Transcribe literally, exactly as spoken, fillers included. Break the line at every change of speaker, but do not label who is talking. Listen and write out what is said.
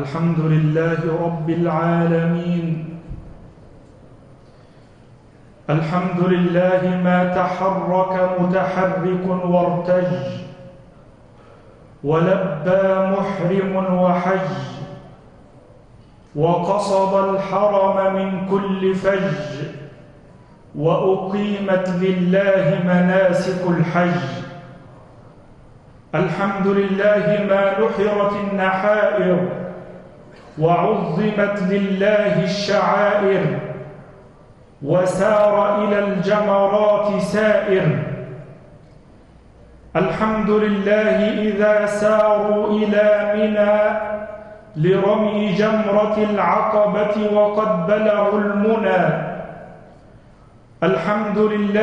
الحمد لله رب العالمين. الحمد لله ما تحرك متحرك وارتج، ولبى محرم وحج، وقصد الحرم من كل فج، وأقيمت لله مناسك الحج. الحمد لله ما نحرت النحائر، وعظمت لله الشعائر، وسار إلى الجمرات سائر. الحمد لله إذا ساروا إلى منى لرمي جمرة العقبة وقد بلغوا المنى. الحمد لله